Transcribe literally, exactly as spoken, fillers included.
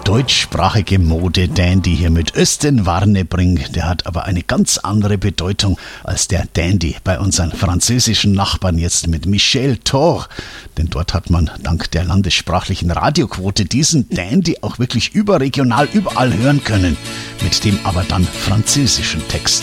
deutschsprachige Mode-Dandy hier mit Östen Warnebring. Der hat aber eine ganz andere Bedeutung als der Dandy bei unseren französischen Nachbarn jetzt mit Michel Thor. Denn dort hat man dank der landessprachlichen Radioquote diesen Dandy auch wirklich überregional überall hören können. Mit dem aber dann französischen Text.